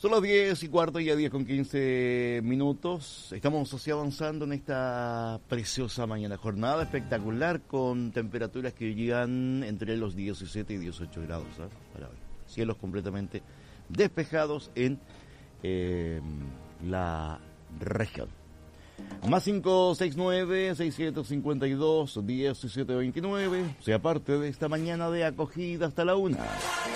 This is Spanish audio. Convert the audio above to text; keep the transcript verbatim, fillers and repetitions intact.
Son las diez y cuarto, ya diez con quince minutos. Estamos así avanzando en esta preciosa mañana. Jornada espectacular con temperaturas que llegan entre los diecisiete y dieciocho grados, ¿eh? Para hoy. Cielos completamente despejados en eh, la región. Más cinco seis nueve, seis siete cinco dos, diecisiete veintinueve. Sea parte de esta mañana de acogida hasta la una.